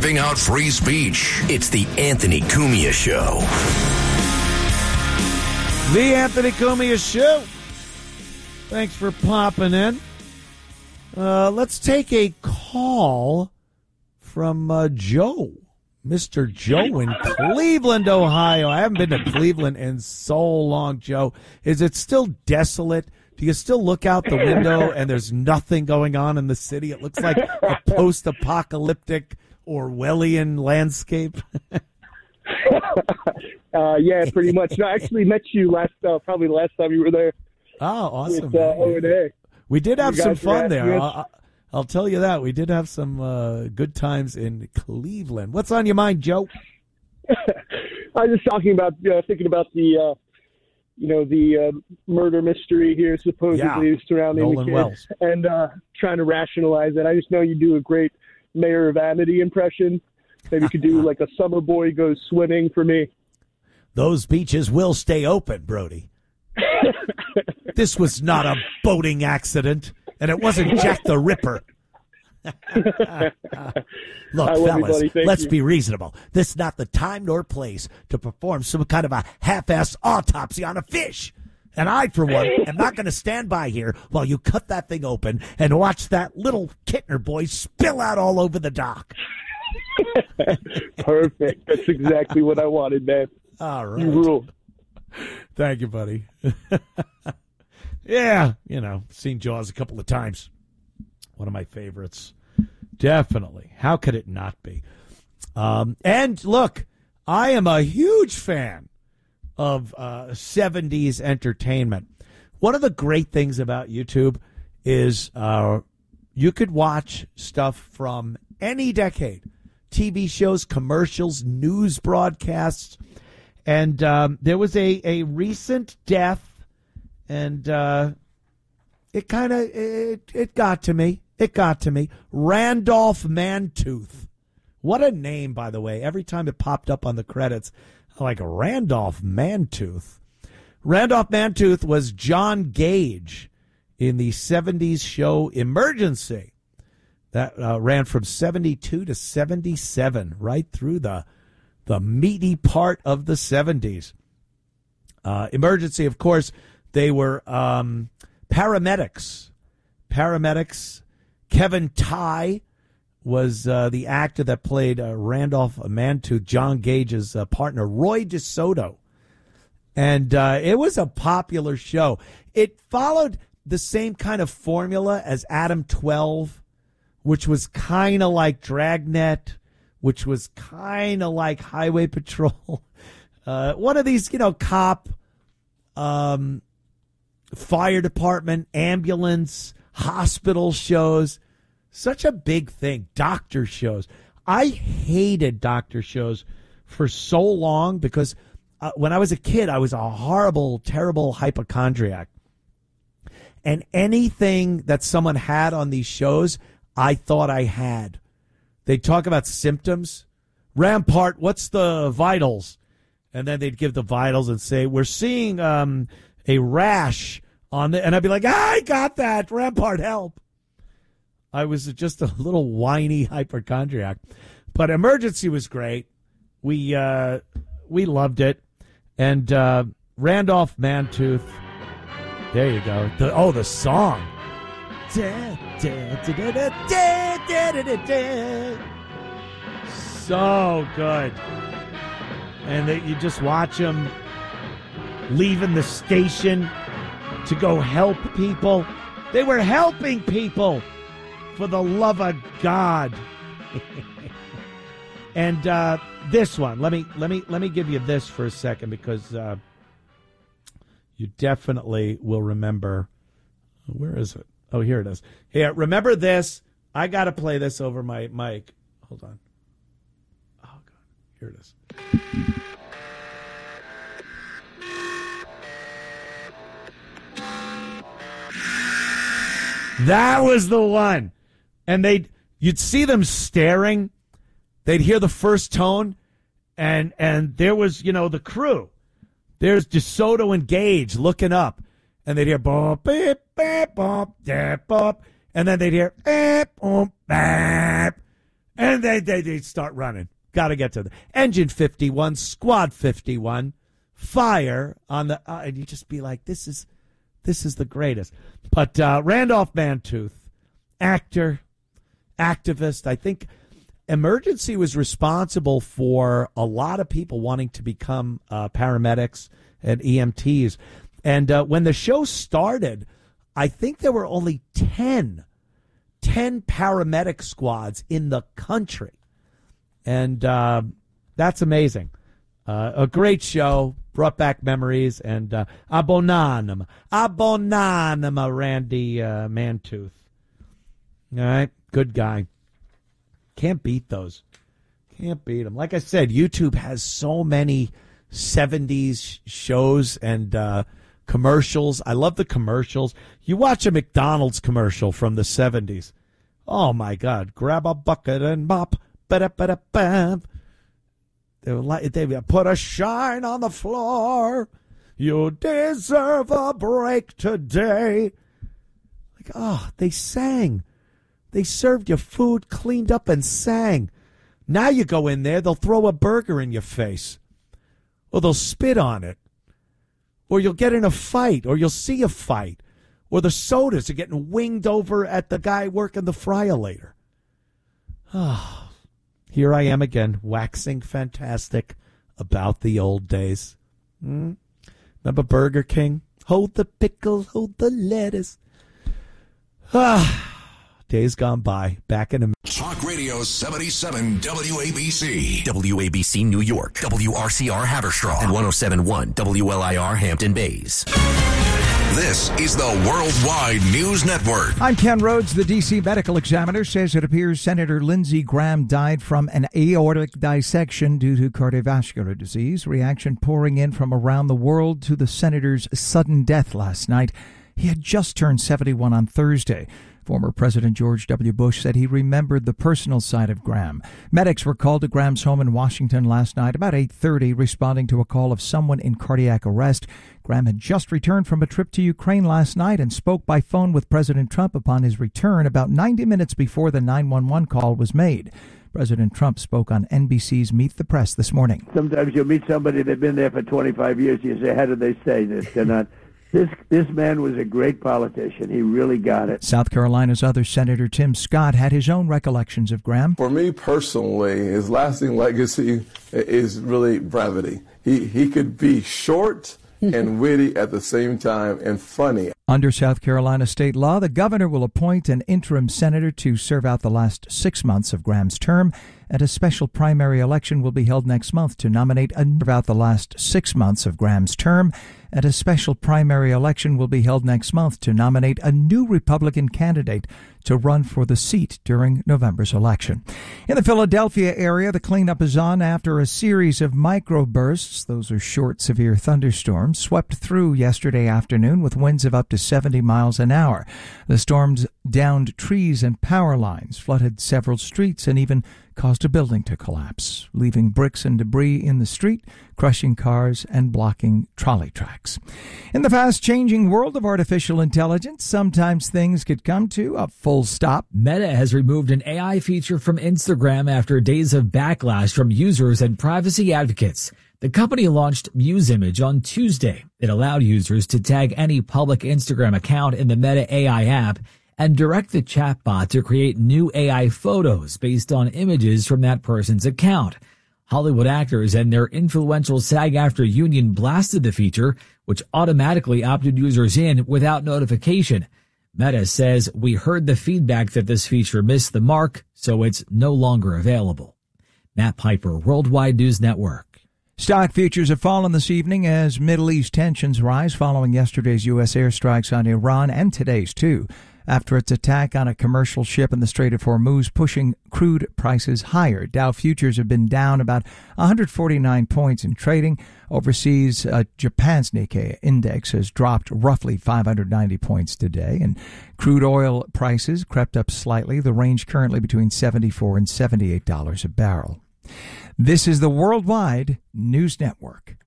stamping out free speech. It's the Anthony Cumia Show. The Anthony Cumia Show. Thanks for popping in. Let's take a call from Joe. Mr. Joe in Cleveland, Ohio. I haven't been to Cleveland in so long, Joe. Is it still desolate? Do you still look out the window and there's nothing going on in the city? It looks like a post-apocalyptic Orwellian landscape. Yeah, pretty much. No, I actually met you probably the last time you were there. Oh, awesome. With O&A. We did have some fun there. Yes. I'll tell you that. We did have some good times in Cleveland. What's on your mind, Joe? I was just talking about, thinking about the, the murder mystery here supposedly surrounding Nolan the kid. Wells. And trying to rationalize it. I just know you do a great Mayor of Amity impression. Maybe you could do like a summer boy goes swimming for me. Those beaches will stay open, Brody. This was not a boating accident, and it wasn't Jack the Ripper. Look, fellas, let's be reasonable. This is not the time nor place to perform some kind of a half-assed autopsy on a fish. And I, for one, am not going to stand by here while you cut that thing open and watch that little Kittner boy spill out all over the dock. Perfect. That's exactly what I wanted, man. All right. You rule. Thank you, buddy. Yeah, seen Jaws a couple of times. One of my favorites. Definitely. How could it not be? And look, I am a huge fan of 70s entertainment. One of the great things about YouTube is you could watch stuff from any decade. TV shows, commercials, news broadcasts. And there was a recent death, and it got to me. It got to me. Randolph Mantooth. What a name, by the way. Every time it popped up on the credits, I'm like, Randolph Mantooth. Randolph Mantooth was John Gage in the 70s show Emergency. That ran from 72 to 77, right through the meaty part of the 70s. Emergency, of course, they were paramedics. Kevin Tighe was the actor that played Randolph Mantooth, John Gage's partner, Roy DeSoto. And it was a popular show. It followed the same kind of formula as Adam 12, which was kind of like Dragnet, which was kind of like Highway Patrol. One of these, cop, fire department, ambulance, hospital shows. Such a big thing. Doctor shows. I hated doctor shows for so long because when I was a kid, I was a horrible, terrible hypochondriac. And anything that someone had on these shows, I thought I had. They'd talk about symptoms. Rampart, what's the vitals? And then they'd give the vitals and say, we're seeing a rash on the... And I'd be like, I got that. Rampart, help. I was just a little whiny hypochondriac. But Emergency was great. We loved it. And Randolph Mantooth, there you go. The song. So good. And you just watch them leaving the station to go help people. They were helping people, for the love of God. And this one, let me give you this for a second, because you definitely will remember. Where is it? Oh, here it is. Here, remember this. I got to play this over my mic. Hold on. Oh, God. Here it is. That was the one. And you'd see them staring. They'd hear the first tone, and there was, the crew. There's DeSoto and Gage looking up, and they'd hear bop, beep, beep, bop, dap, bop, and then they'd hear bop, bop, and And they start running. Got to get to the Engine 51, Squad 51, fire on the, and you just be like, this is the greatest. But Randolph Mantooth, actor, activist, I think Emergency was responsible for a lot of people wanting to become paramedics and EMTs. And when the show started, I think there were only 10 paramedic squads in the country. And that's amazing. A great show, brought back memories, and Abonanum, Randy Mantooth. All right, good guy. Can't beat those. Can't beat them. Like I said, YouTube has so many 70s shows and commercials. I love the commercials. You watch a McDonald's commercial from the 70s. Oh, my God. Grab a bucket and mop. Ba-da-ba-da-bam. They put a shine on the floor. You deserve a break today. Like, oh, they sang. They served you food, cleaned up, and sang. Now you go in there, they'll throw a burger in your face. Or they'll spit on it. Or you'll get in a fight. Or you'll see a fight. Or the sodas are getting winged over at the guy working the fryer-later. Ah. Here I am again, waxing fantastic about the old days. Remember Burger King? Hold the pickle, hold the lettuce. Days gone by. Back in a Talk Radio 77 WABC. WABC New York. WRCR Haverstraw. And 107.1 WLIR Hampton Bays. This is the Worldwide News Network. I'm Ken Rhodes. The D.C. medical examiner says it appears Senator Lindsey Graham died from an aortic dissection due to cardiovascular disease. Reaction pouring in from around the world to the senator's sudden death last night. He had just turned 71 on Thursday. Former President George W. Bush said he remembered the personal side of Graham. Medics were called to Graham's home in Washington last night about 8:30, responding to a call of someone in cardiac arrest. Graham had just returned from a trip to Ukraine last night and spoke by phone with President Trump upon his return about 90 minutes before the 911 call was made. President Trump spoke on NBC's Meet the Press this morning. Sometimes you'll meet somebody that's been there for 25 years. You say, how did they say this? They're not. This man was a great politician. He really got it. South Carolina's other Senator Tim Scott had his own recollections of Graham. For me personally, his lasting legacy is really brevity. He could be short and witty at the same time and funny. Under South Carolina state law, the governor will appoint an interim senator to serve out the last 6 months of Graham's term, and a special primary election will be held next month to nominate about the last 6 months of Graham's term, and a special primary election will be held next month to nominate a new Republican candidate to run for the seat during November's election. In the Philadelphia area, the cleanup is on after a series of microbursts, those are short, severe thunderstorms, swept through yesterday afternoon with winds of up to 70 miles an hour. The storms downed trees and power lines, flooded several streets, and even caused a building to collapse, leaving bricks and debris in the street, crushing cars and blocking trolley tracks. In the fast-changing world of artificial intelligence, sometimes things could come to a full stop. Meta has removed an AI feature from Instagram after days of backlash from users and privacy advocates. The company launched Muse Image on Tuesday. It allowed users to tag any public Instagram account in the Meta AI app and direct the chatbot to create new AI photos based on images from that person's account. Hollywood actors and their influential SAG-AFTRA union blasted the feature, which automatically opted users in without notification. Meta says, "We heard the feedback that this feature missed the mark, so it's no longer available." Matt Piper, Worldwide News Network. Stock futures have fallen this evening as Middle East tensions rise following yesterday's U.S. airstrikes on Iran and today's too, after its attack on a commercial ship in the Strait of Hormuz, pushing crude prices higher. Dow futures have been down about 149 points in trading. Overseas, Japan's Nikkei index has dropped roughly 590 points today, and crude oil prices crept up slightly, the range currently between $74 and $78 a barrel. This is the Worldwide News Network.